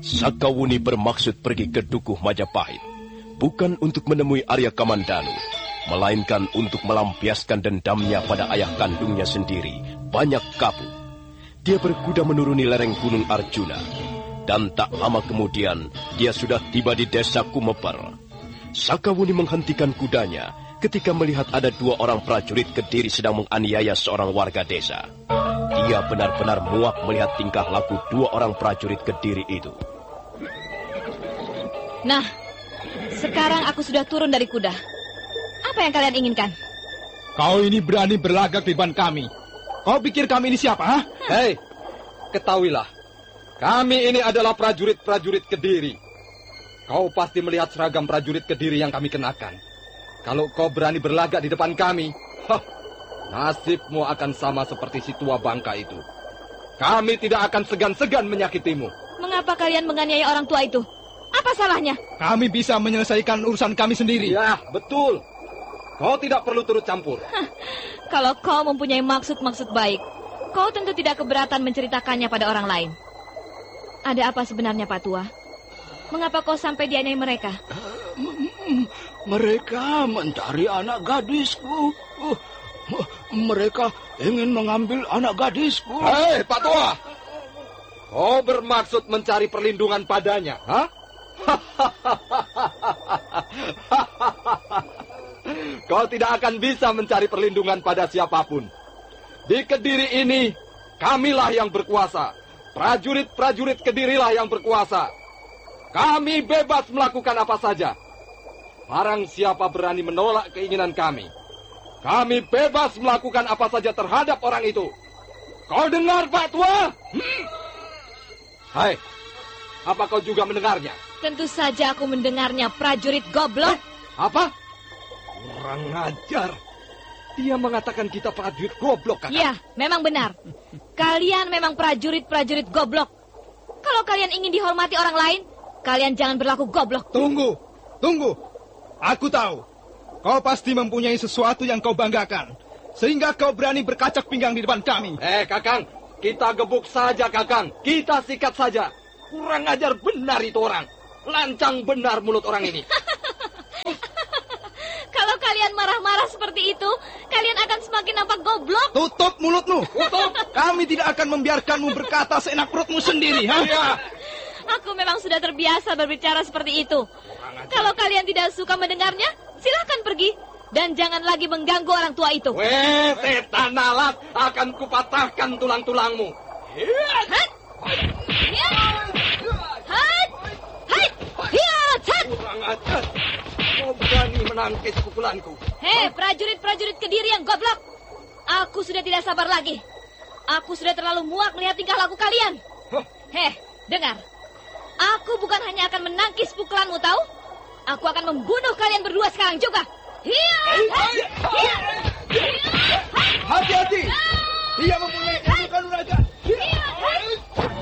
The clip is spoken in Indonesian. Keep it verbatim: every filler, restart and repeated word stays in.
Sakawuni bermaksud pergi ke Dukuh Majapahit, bukan untuk menemui Arya Kamandanu, melainkan untuk melampiaskan dendamnya pada ayah kandungnya sendiri, Banyak Kapu. Dia berkuda menuruni lereng Gunung Arjuna, dan tak lama kemudian dia sudah tiba di desa Kumeper. Sakawuni menghentikan kudanya ketika melihat ada dua orang prajurit Kediri sedang menganiaya seorang warga desa. Dia benar-benar muak melihat tingkah laku dua orang prajurit Kediri itu. Nah, sekarang aku sudah turun dari kuda. Apa yang kalian inginkan? Kau ini berani berlagak di depan kami. Kau pikir kami ini siapa, ha? Hei, ketahuilah. Kami ini adalah prajurit-prajurit Kediri. Kau pasti melihat seragam prajurit Kediri yang kami kenakan. Kalau kau berani berlagak di depan kami, hah, nasibmu akan sama seperti si tua bangka itu. Kami tidak akan segan-segan menyakitimu. Mengapa kalian menganiaya orang tua itu? Apa salahnya? Kami bisa menyelesaikan urusan kami sendiri. Ya, betul. Kau tidak perlu turut campur. Hah, kalau kau mempunyai maksud-maksud baik, kau tentu tidak keberatan menceritakannya pada orang lain. Ada apa sebenarnya, Pak Tua? Mengapa kau sampai dianiaya mereka? Mereka mencari anak gadisku. Mereka ingin mengambil anak gadisku. Hei, Pak Tua! Kau bermaksud mencari perlindungan padanya, ha? Kau tidak akan bisa mencari perlindungan pada siapapun. Di Kediri ini, kamilah yang berkuasa. Prajurit-prajurit Kedirilah yang berkuasa. Kami bebas melakukan apa saja. Barang siapa berani menolak keinginan kami, kami bebas melakukan apa saja terhadap orang itu. Kau dengar, Pak Tua? Hmm? Hai, apa kau juga mendengarnya? Tentu saja aku mendengarnya, prajurit goblok. Eh, apa? Kurang ajar. Dia mengatakan kita prajurit goblok, Kakak. Iya, memang benar. Kalian memang prajurit-prajurit goblok. Kalau kalian ingin dihormati orang lain, kalian jangan berlaku goblok. Tunggu, tunggu. Aku tahu. Kau pasti mempunyai sesuatu yang kau banggakan, sehingga kau berani berkacak pinggang di depan kami. Eh, Kakang, kita gebuk saja, Kakang. Kita sikat saja. Kurang ajar benar itu orang. Lancang benar mulut orang ini. Kalau kalian marah-marah seperti itu, kalian akan semakin nampak goblok. Tutup mulutmu. Tutup. Kami tidak akan membiarkanmu berkata seenak perutmu sendiri, ha? Ya. Aku memang sudah terbiasa berbicara seperti itu. Kalau kalian tidak suka mendengarnya, silahkan pergi. Dan jangan lagi mengganggu orang tua itu. Weh, setan alat, akan kupatahkan tulang-tulangmu. Hat! Hat! Hat! Hat! Hat! Kurang ajar. Kau berani menangkis pukulanku. Hei, prajurit-prajurit Kediri yang goblok. Aku sudah tidak sabar lagi. Aku sudah terlalu muak melihat tingkah laku kalian. Hei, dengar. Aku bukan hanya akan menangkis pukulanmu, tahu? Aku akan membunuh kalian berdua sekarang juga. Hiya! Hati-hati. Dia mempunyai